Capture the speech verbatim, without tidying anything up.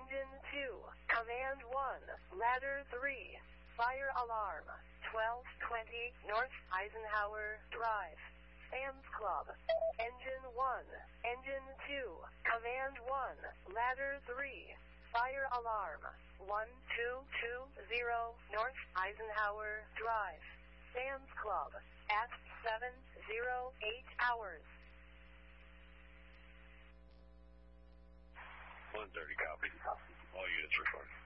Engine two, Command one, Ladder three, Fire Alarm, twelve twenty North Eisenhower Drive, Sam's Club. Engine one, Engine two, Command one, Ladder three, Fire Alarm, one two two zero North Eisenhower Drive, Sam's Club, at seven oh eight hours. one thirty copy. All units report.